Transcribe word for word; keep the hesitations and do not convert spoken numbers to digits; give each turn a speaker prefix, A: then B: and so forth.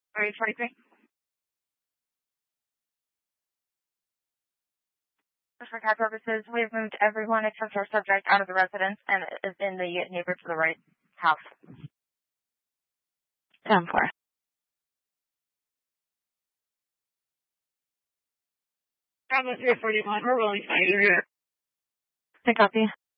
A: Are you twenty-three? For cat purposes, we've moved everyone except our subject out of the residence and is in the neighbor to the right house.
B: ten four.
A: Bravo three forty-one, we're willing to find you here.
B: I copy.